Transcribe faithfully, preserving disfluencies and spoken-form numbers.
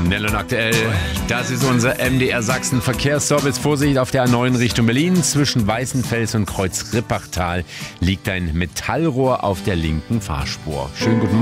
Schnell und aktuell, das ist unser M D R Sachsen Verkehrsservice. Vorsicht auf der A neun Richtung Berlin. Zwischen Weißenfels und Kreuz Rippachtal liegt ein Metallrohr auf der linken Fahrspur. Schönen guten Morgen.